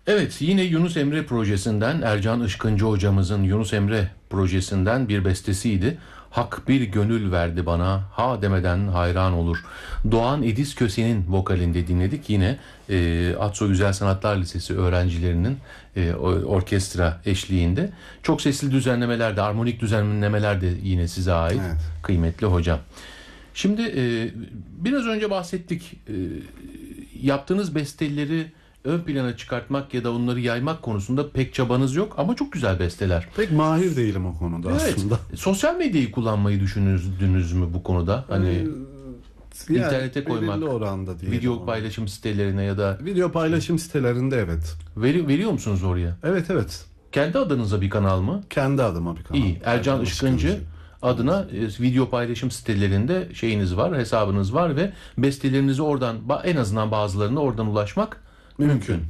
Evet, yine Yunus Emre projesinden, Ercan Işkıncı hocamızın Yunus Emre projesinden bir bestesiydi. Hak bir gönül verdi bana, ha demeden hayran olur. Doğan Ediz Köse'nin vokalinde dinledik. Yine Atso Güzel Sanatlar Lisesi öğrencilerinin orkestra eşliğinde. Çok sesli düzenlemeler de, armonik düzenlemeler de yine size ait, evet, kıymetli hocam. Şimdi biraz önce bahsettik. Yaptığınız besteleri ön plana çıkartmak ya da onları yaymak konusunda pek çabanız yok ama çok güzel besteler. Pek mahir değilim o konuda, evet, aslında. Sosyal medyayı kullanmayı düşündünüz mü bu konuda? Hani internete koymak, video paylaşım sitelerine ya da... Video paylaşım sitelerinde, evet. Veriyor musunuz oraya? Evet. Kendi adınıza bir kanal mı? Kendi adıma bir kanal. İyi. Ercan Işkıncı adına video paylaşım sitelerinde şeyiniz var, hesabınız var ve bestelerinizi oradan, en azından bazılarına oradan ulaşmak mümkün.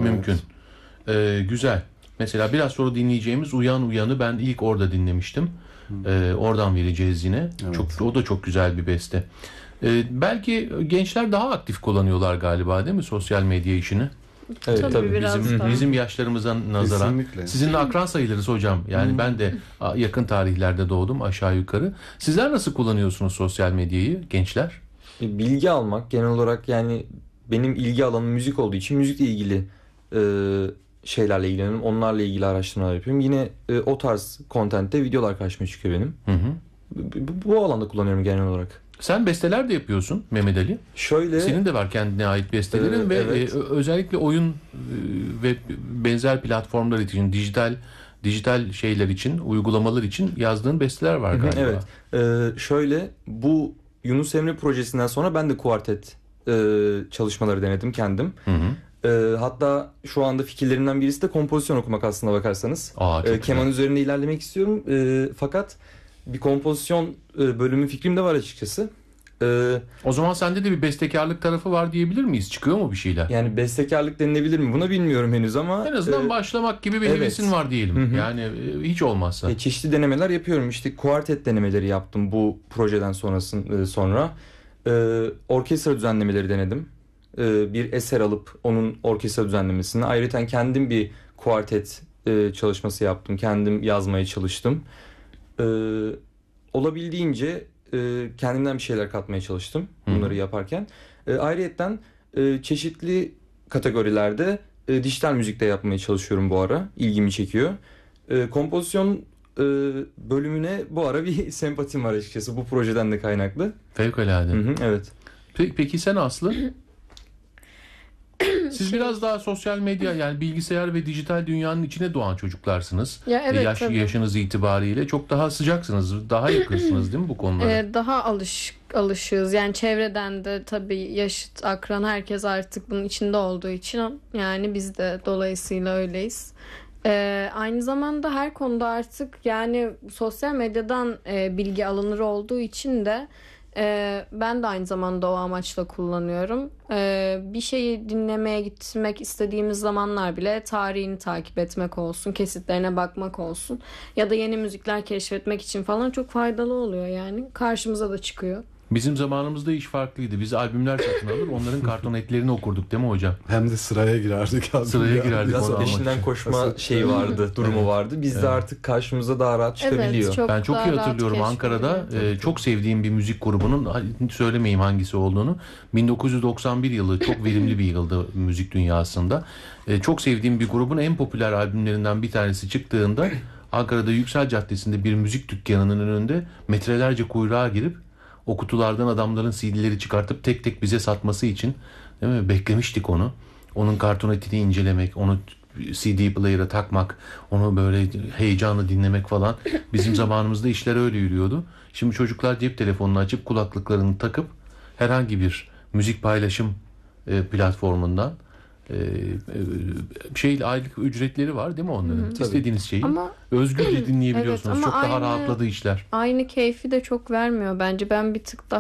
Evet. Güzel. Mesela biraz sonra dinleyeceğimiz Uyan Uyan'ı ben ilk orada dinlemiştim. Oradan vereceğiz yine. Evet. O da çok güzel bir beste. Belki gençler daha aktif kullanıyorlar galiba, değil mi, sosyal medya işini? Evet, tabii bizim yaşlarımıza nazaran. Kesinlikle. Sizinle akran sayılırız hocam. Yani ben de yakın tarihlerde doğdum aşağı yukarı. Sizler nasıl kullanıyorsunuz sosyal medyayı gençler? Bilgi almak genel olarak, yani benim ilgi alanım müzik olduğu için müzikle ilgili şeylerle ilgileniyorum. Onlarla ilgili araştırmalar yapıyorum. Yine o tarz content'te videolar karşıma çıkıyor benim. Bu alanda kullanıyorum genel olarak. Sen besteler de yapıyorsun Mehmet Ali. Şöyle. Senin de var kendine ait bestelerin ve evet, özellikle oyun ve benzer platformlar için, dijital şeyler için, uygulamalar için yazdığın besteler var galiba. Evet. Şöyle, bu Yunus Emre projesinden sonra ben de kuartet çalışmaları denedim kendim. Hatta şu anda fikirlerimden birisi de kompozisyon okumak aslına bakarsanız. Keman üzerinde ilerlemek istiyorum. Fakat bir kompozisyon bölümü fikrim de var açıkçası. O zaman sende de bir bestekarlık tarafı var diyebilir miyiz? Çıkıyor mu bir şeyler? Yani bestekarlık denilebilir mi? Buna bilmiyorum henüz ama... En azından başlamak gibi bir hevesin var diyelim. Yani hiç olmazsa. Çeşitli denemeler yapıyorum. İşte kuartet denemeleri yaptım bu projeden sonra. Orkestra düzenlemeleri denedim. Bir eser alıp onun orkestra düzenlemesini. Ayrıca kendim bir kuartet çalışması yaptım. Kendim yazmaya çalıştım. Olabildiğince kendimden bir şeyler katmaya çalıştım bunları yaparken. Ayrıyeten çeşitli kategorilerde dijital müzikte yapmaya çalışıyorum bu ara. İlgimi çekiyor. Kompozisyon bölümüne bu ara bir sempatim var açıkçası. Bu projeden de kaynaklı. Fevkalade. Evet. Peki sen Aslı? Siz biraz daha sosyal medya, yani bilgisayar ve dijital dünyanın içine doğan çocuklarsınız. Ya evet, yaşınız itibariyle çok daha sıcaksınız, daha yakınsınız değil mi bu konulara? Daha alışığız. Yani çevreden de tabii yaşıt, akran, herkes artık bunun içinde olduğu için yani biz de dolayısıyla öyleyiz. Aynı zamanda her konuda artık yani sosyal medyadan bilgi alınır olduğu için de ben de aynı zamanda o amaçla kullanıyorum. Bir şeyi dinlemeye gitmek istediğimiz zamanlar bile tarihini takip etmek olsun, kesitlerine bakmak olsun ya da yeni müzikler keşfetmek için falan çok faydalı oluyor yani. Karşımıza da çıkıyor. Bizim zamanımızda iş farklıydı. Biz albümler satın alır, onların kartonetlerini okurduk değil mi hocam? Hem de sıraya girerdik. Biraz peşinden koşma şeyi vardı, durumu vardı. Bizde artık karşımıza daha rahat çıkabiliyor. Evet, ben çok iyi hatırlıyorum Ankara'da çok sevdiğim bir müzik grubunun, söylemeyeyim hangisi olduğunu, 1991 yılı çok verimli bir yıldı müzik dünyasında. Çok sevdiğim bir grubun en popüler albümlerinden bir tanesi çıktığında Ankara'da Yüksel Caddesi'nde bir müzik dükkanının önünde metrelerce kuyruğa girip o kutulardan adamların CD'leri çıkartıp tek tek bize satması için, değil mi, beklemiştik onu. Onun kartonetini incelemek, onu CD player'a takmak, onu böyle heyecanla dinlemek falan. Bizim zamanımızda işler öyle yürüyordu. Şimdi çocuklar cep telefonunu açıp kulaklıklarını takıp herhangi bir müzik paylaşım platformundan aylık ücretleri var değil mi onların? İstediğiniz şeyi özgürce dinleyebiliyorsunuz. Evet, çok daha rahatladı işler. Aynı keyfi de çok vermiyor bence. Ben bir tık daha